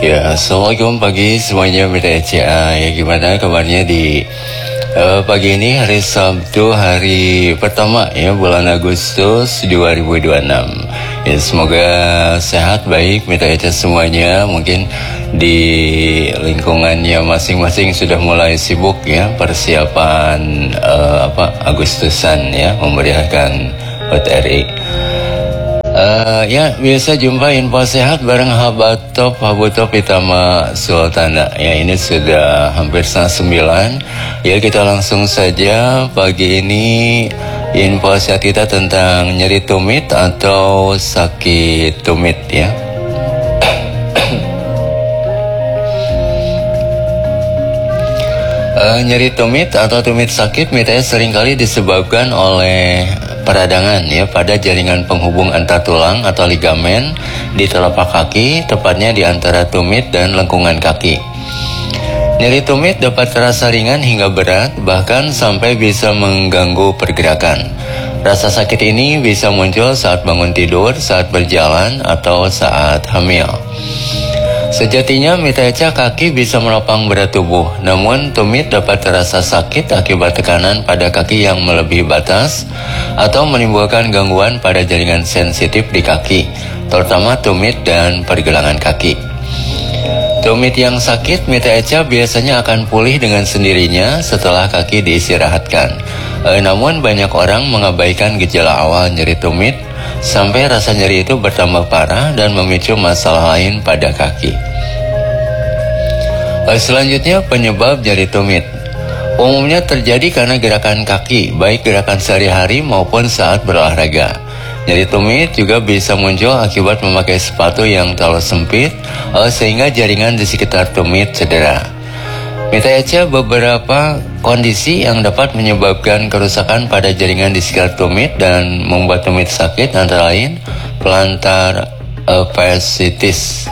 Ya, assalamualaikum pagi semuanya Mita ECA. Ya, gimana kabarnya di pagi ini, hari Sabtu, hari pertama ya bulan Agustus 2026. Ya, semoga sehat, baik Mita ECA semuanya. Mungkin di lingkungannya masing-masing sudah mulai sibuk ya persiapan Agustusan ya memeriahkan HUT RI. Ya, biasa jumpa info sehat bareng Habu Top Pitama Sultana. Ya, ini sudah hampir 9:30. Ya, kita langsung saja pagi ini info sehat kita tentang nyeri tumit atau sakit tumit ya. Nyeri tumit atau tumit sakit misalnya seringkali disebabkan oleh peradangan ya pada jaringan penghubung antar tulang atau ligamen di telapak kaki, tepatnya di antara tumit dan lengkungan kaki. Nyeri tumit dapat terasa ringan hingga berat, bahkan sampai bisa mengganggu pergerakan. Rasa sakit ini bisa muncul saat bangun tidur, saat berjalan, atau saat hamil. Sejatinya Mita ECA kaki bisa menopang berat tubuh, namun tumit dapat terasa sakit akibat tekanan pada kaki yang melebihi batas atau menimbulkan gangguan pada jaringan sensitif di kaki, terutama tumit dan pergelangan kaki. Tumit yang sakit Mita ECA biasanya akan pulih dengan sendirinya setelah kaki diistirahatkan. Namun banyak orang mengabaikan gejala awal nyeri tumit sampai rasa nyeri itu bertambah parah dan memicu masalah lain pada kaki. Selanjutnya, penyebab nyeri tumit umumnya terjadi karena gerakan kaki, baik gerakan sehari-hari maupun saat berolahraga. Nyeri tumit juga bisa muncul akibat memakai sepatu yang terlalu sempit sehingga jaringan di sekitar tumit cedera. Mita ECA beberapa kondisi yang dapat menyebabkan kerusakan pada jaringan di sekitar tumit dan membuat tumit sakit, antara lain plantar fasciitis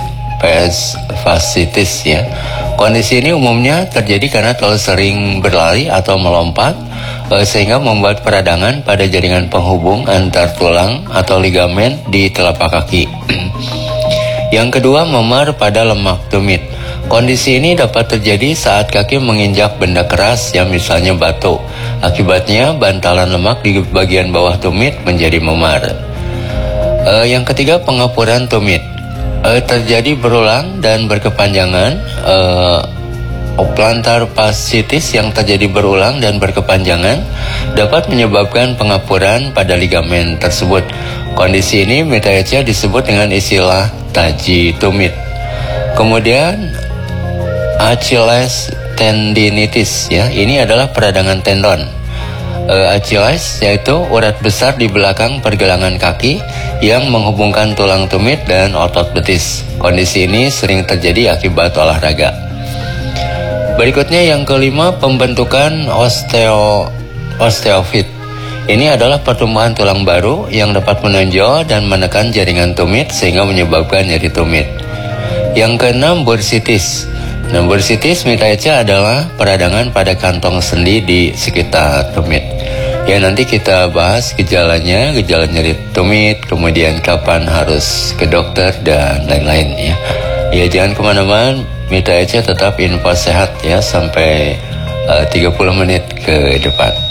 ya. Kondisi ini umumnya terjadi karena terlalu sering berlari atau melompat sehingga membuat peradangan pada jaringan penghubung antar tulang atau ligamen di telapak kaki. Yang kedua, memar pada lemak tumit. Kondisi ini dapat terjadi saat kaki menginjak benda keras yang misalnya batu. Akibatnya bantalan lemak di bagian bawah tumit menjadi memar. Yang ketiga, pengapuran tumit. Terjadi berulang dan berkepanjangan. Plantar fasciitis yang terjadi berulang dan berkepanjangan dapat menyebabkan pengapuran pada ligamen tersebut. Kondisi ini Mita ECA disebut dengan istilah taji tumit. Kemudian Achilles tendinitis ya, ini adalah peradangan tendon. Achilles yaitu urat besar di belakang pergelangan kaki yang menghubungkan tulang tumit dan otot betis. Kondisi ini sering terjadi akibat olahraga. Berikutnya yang kelima, pembentukan osteofit. Ini adalah pertumbuhan tulang baru yang dapat menonjol dan menekan jaringan tumit sehingga menyebabkan nyeri tumit. Yang keenam, bursitis. Nah, bursitis Mita ECA adalah peradangan pada kantong sendi di sekitar tumit. Ya, nanti kita bahas gejalanya, gejala nyeri tumit, kemudian kapan harus ke dokter dan lain-lain ya. Ya, jangan kemana-mana, Mita ECA tetap info sehat ya sampai 30 menit ke depan.